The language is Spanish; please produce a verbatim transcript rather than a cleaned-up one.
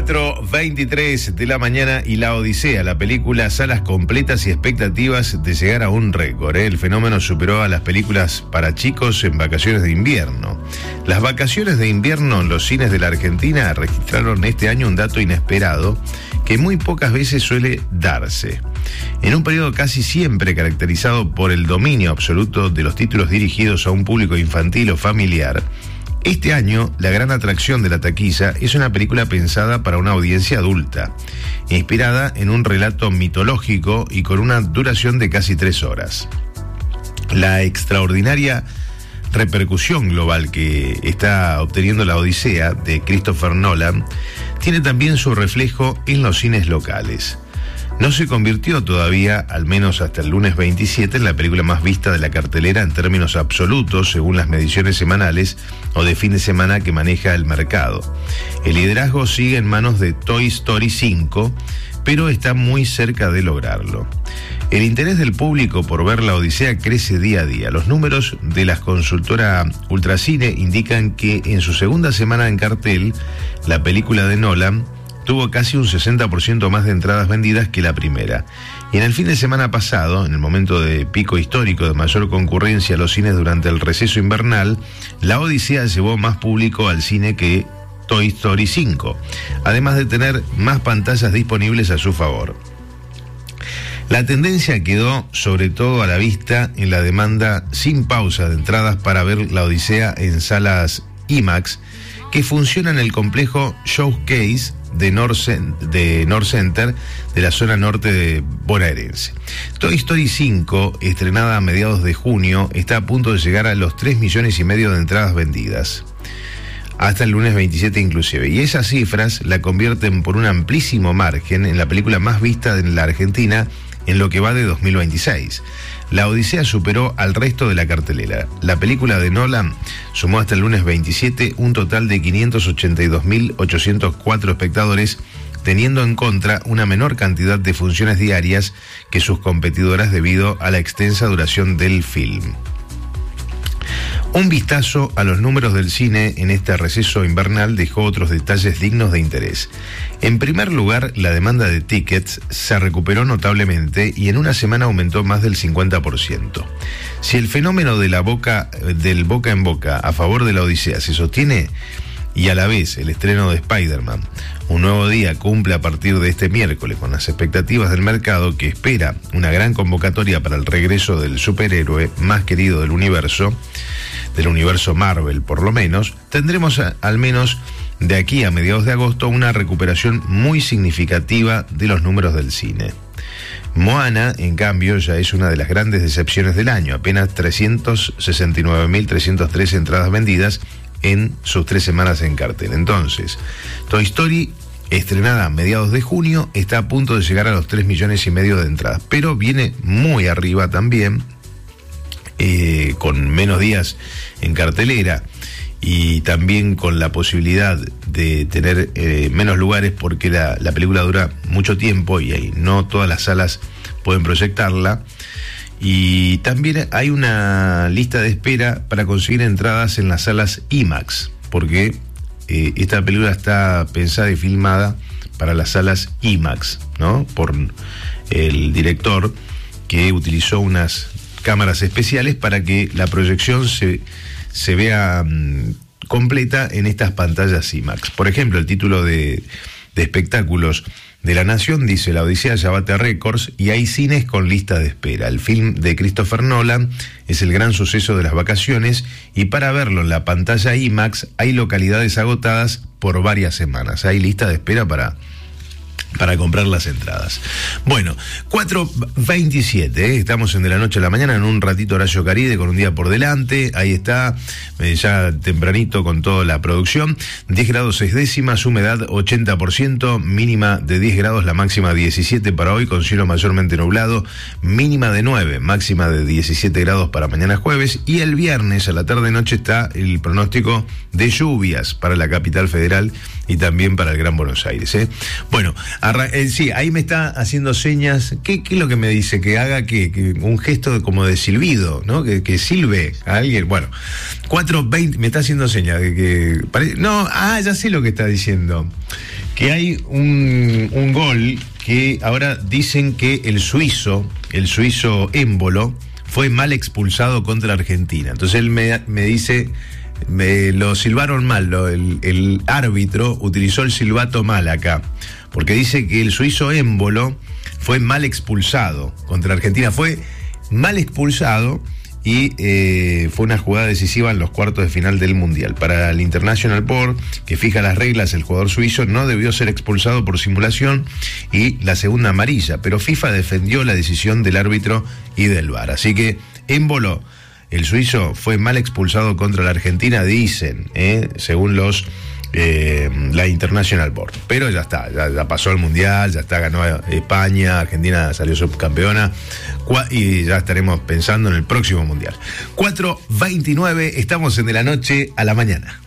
cuatro veintitrés de la mañana y La Odisea, la película, salas completas y expectativas de llegar a un récord, ¿eh? El fenómeno superó a las películas para chicos en vacaciones de invierno. Las vacaciones de invierno en los cines de la Argentina registraron este año un dato inesperado que muy pocas veces suele darse. En un periodo casi siempre caracterizado por el dominio absoluto de los títulos dirigidos a un público infantil o familiar, este año, la gran atracción de la taquilla es una película pensada para una audiencia adulta, inspirada en un relato mitológico y con una duración de casi tres horas. La extraordinaria repercusión global que está obteniendo La Odisea de Christopher Nolan tiene también su reflejo en los cines locales. No se convirtió todavía, al menos hasta el lunes veintisiete, en la película más vista de la cartelera en términos absolutos, según las mediciones semanales o de fin de semana que maneja el mercado. El liderazgo sigue en manos de Toy Story cinco, pero está muy cerca de lograrlo. El interés del público por ver La Odisea crece día a día. Los números de la consultora Ultracine indican que en su segunda semana en cartel, la película de Nolan tuvo casi un sesenta por ciento más de entradas vendidas que la primera. Y en el fin de semana pasado, en el momento de pico histórico de mayor concurrencia a los cines durante el receso invernal, La Odisea llevó más público al cine que Toy Story cinco, además de tener más pantallas disponibles a su favor. La tendencia quedó sobre todo a la vista en la demanda sin pausa de entradas para ver La Odisea en salas IMAX, que funciona en el complejo Showcase de North, de North Center de la zona norte de bonaerense. Toy Story cinco, estrenada a mediados de junio, está a punto de llegar a los tres millones y medio de entradas vendidas, hasta el lunes veintisiete inclusive, y esas cifras la convierten por un amplísimo margen en la película más vista en la Argentina en lo que va de dos mil veintiséis. La Odisea superó al resto de la cartelera. La película de Nolan sumó hasta el lunes veintisiete un total de quinientos ochenta y dos mil ochocientos cuatro espectadores, teniendo en contra una menor cantidad de funciones diarias que sus competidoras debido a la extensa duración del film. Un vistazo a los números del cine en este receso invernal dejó otros detalles dignos de interés. En primer lugar, la demanda de tickets se recuperó notablemente y en una semana aumentó más del cincuenta por ciento. Si el fenómeno de la boca, del boca en boca a favor de La Odisea se sostiene, y a la vez el estreno de Spider-Man, Un Nuevo Día, cumple a partir de este miércoles con las expectativas del mercado, que espera una gran convocatoria para el regreso del superhéroe más querido del universo, del universo Marvel por lo menos, tendremos a, al menos de aquí a mediados de agosto una recuperación muy significativa de los números del cine. Moana, en cambio, ya es una de las grandes decepciones del año, apenas trescientas sesenta y nueve mil trescientas tres entradas vendidas en sus tres semanas en cartel. Entonces, Toy Story, estrenada a mediados de junio, está a punto de llegar a los tres millones y medio de entradas, pero viene muy arriba también, eh, con menos días en cartelera y también con la posibilidad de tener eh, menos lugares porque la, la película dura mucho tiempo y ahí no todas las salas pueden proyectarla. Y también hay una lista de espera para conseguir entradas en las salas IMAX, porque eh, esta película está pensada y filmada para las salas IMAX, ¿no? Por el director, que utilizó unas cámaras especiales para que la proyección se, se vea um, completa en estas pantallas IMAX. Por ejemplo, el título de, de espectáculos de La Nación dice: La Odisea ya bate récords y hay cines con lista de espera. El film de Christopher Nolan es el gran suceso de las vacaciones y para verlo en la pantalla IMAX hay localidades agotadas por varias semanas. Hay lista de espera para... para comprar las entradas. Bueno, cuatro veintisiete, ¿eh? Estamos en De la Noche a la Mañana, en un ratito horario Caribe, con un día por delante. Ahí está, eh, ya tempranito con toda la producción. diez grados seis décimas, humedad ochenta por ciento, mínima de diez grados, la máxima diecisiete para hoy, con cielo mayormente nublado, mínima de nueve, máxima de diecisiete grados para mañana jueves. Y el viernes a la tarde-noche está el pronóstico de lluvias para la capital federal y también para el Gran Buenos Aires, ¿eh? Bueno, arra- eh, sí, ahí me está haciendo señas. ¿Qué, qué es lo que me dice? Que haga que, que un gesto de, como de silbido, ¿no? Que, que silbe a alguien. Bueno, cuatro veinte, me está haciendo señas de que pare- no, ah, ya sé lo que está diciendo. Que hay un, un gol que ahora dicen que el suizo, el suizo Émbolo, fue mal expulsado contra Argentina. Entonces él me, me dice, me lo silbaron mal, lo, el, el árbitro utilizó el silbato mal acá, porque dice que el suizo Émbolo fue mal expulsado contra Argentina, fue mal expulsado y eh, fue una jugada decisiva en los cuartos de final del Mundial. Para el International Board, que fija las reglas, el jugador suizo no debió ser expulsado por simulación y la segunda amarilla, pero FIFA defendió la decisión del árbitro y del V A R. Así que Émbolo, el suizo, fue mal expulsado contra la Argentina, dicen, eh, según los eh, la International Board. Pero ya está, ya, ya pasó el Mundial, ya está, ganó España, Argentina salió subcampeona y ya estaremos pensando en el próximo Mundial. cuatro veintinueve, estamos en De la Noche a la Mañana.